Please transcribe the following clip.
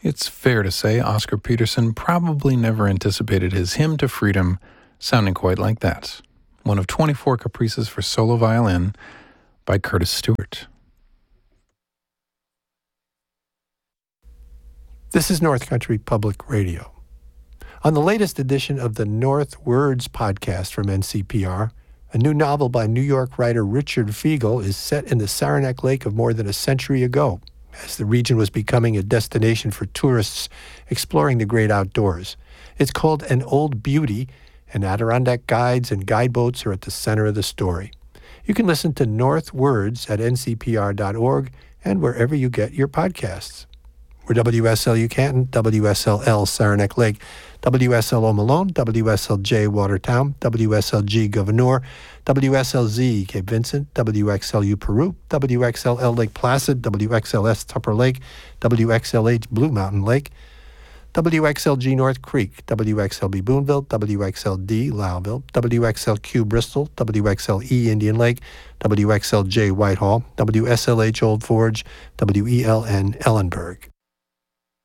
It's fair to say Oscar Peterson probably never anticipated his hymn to freedom sounding quite like that. One of 24 caprices for solo violin by Curtis Stewart. This is North Country Public Radio. On the latest edition of the North Words podcast from NCPR, a new novel by New York writer Richard Fiegel is set in the Saranac Lake of more than a century ago, as the region was becoming a destination for tourists exploring the great outdoors. It's called An Old Beauty, and Adirondack guides and guideboats are at the center of the story. You can listen to North Words at ncpr.org and wherever you get your podcasts. We're WSLU Canton, WSLL Saranac Lake, WSLO Malone, WSLJ Watertown, WSLG Gouverneur, WSLZ Cape Vincent, WXLU Peru, WXLL Lake Placid, WXLS Tupper Lake, WXLH Blue Mountain Lake, WXLG North Creek, WXLB Boonville, WXLD Lowville, WXLQ Bristol, WXLE Indian Lake, WXLJ Whitehall, WSLH Old Forge, WELN Ellenburg.